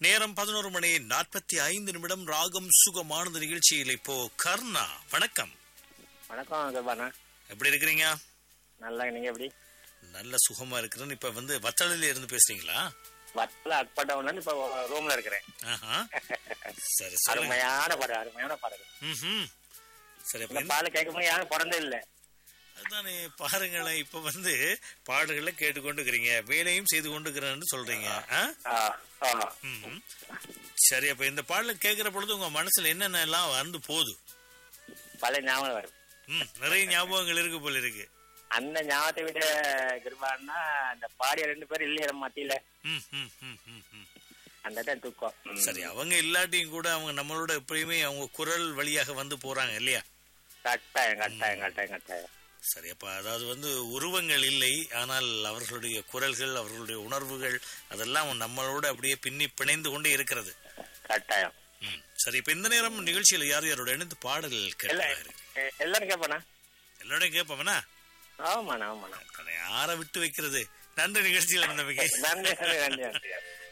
நேரம் 11:45 ராகம் சுகமானது நிகழ்ச்சியில் இப்போ கர்ணா. வணக்கம். வணக்கம். எப்படி இருக்கிறீங்க? நல்லா. நீங்க எப்படி? நல்ல சுகமா இருக்கிறேன்னு. இப்ப வத்தளில இருந்து பேசுறீங்களா? வத்தல அட்பட்டவன் இப்ப ரூம்ல இருக்கிறேன். சரி, அருமையான பாடல். சரி, பாடல கேட்கும்போது யாரும் பிறந்தே இல்ல. அதுதானே பாருங்களேன். இப்ப பாடல்களை கேட்டுக்கொண்டு இருக்கிறீங்க, வேலையும் செய்து கொண்டு இருக்கிறேன்னு சொல்றீங்க. சரி, அப்ப இந்த பாடல கேட்கிற பொழுது உங்க மனசுல என்னென்ன எல்லாம் வந்து போகுது? பல ஞாபகம் வரும். நிறைய ஞாபகங்கள் இருக்கு போல இருக்கு. அந்த ஞாபகத்தை விட கிருபான்னா அந்த பாடிய 2 பேரும் இல்லையா மத்தியில, அந்த தூக்கம். சரி, அவங்க இல்லாட்டியும் கூட அவங்க நம்மளோட எப்பயுமே அவங்க குரல் வழியாக வந்து போறாங்க இல்லையா? கட்டாயம். சரி, அப்ப அதாவது உருவங்கள் இல்லை, ஆனால் அவர்களுடைய குரல்கள், அவர்களுடைய உணர்வுகள் அதெல்லாம் நம்மளோட அப்படியே பின்னி பிணைந்து கொண்டே இருக்கிறது. கட்டாயம். சரி, இப்ப இந்த நேரம் நிகழ்ச்சியில யார் யாரோட இணைந்து பாடல் எல்லாரும் கேட்பானா? எல்லாரோடையும் கேட்பவனா? ஆமாண்ணா. யாரை விட்டு வைக்கிறது? நன்றி நிகழ்ச்சியில் இருந்தவங்க. நன்றி.